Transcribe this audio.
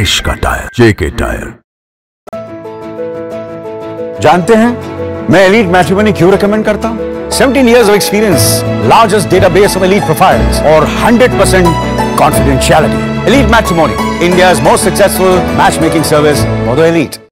देश का टायर, जेके टायर। जानते हैं मैं एलीट मैट्रिमोनी क्यों रिकमेंड करता हूं? 17 years of experience, largest database of elite profiles, और 100% confidentiality. Elite Matrimony, India's most successful matchmaking service for the elite.